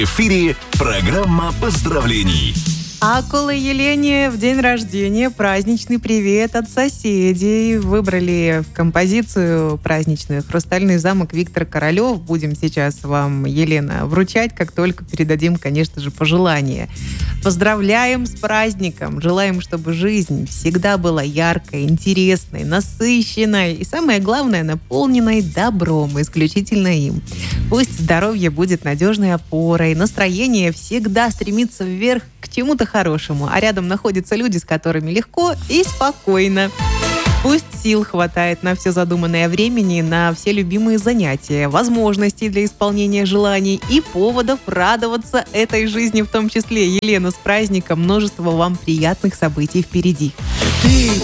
В эфире программа поздравлений. А коли Елене в день рождения праздничный привет от соседей. Выбрали композицию праздничную «Хрустальный замок» Виктор Королёв. Будем сейчас вам, Елена, вручать, как только передадим, конечно же, пожелания. Поздравляем с праздником. Желаем, чтобы жизнь всегда была яркой, интересной, насыщенной и, самое главное, наполненной добром, исключительно им. Пусть здоровье будет надежной опорой, настроение всегда стремится вверх к чему-то хорошему, а рядом находятся люди, с которыми легко и спокойно. Пусть сил хватает на все задуманное времени, на все любимые занятия, возможностей для исполнения желаний и поводов радоваться этой жизни в том числе. Елена, с праздником, множество вам приятных событий впереди.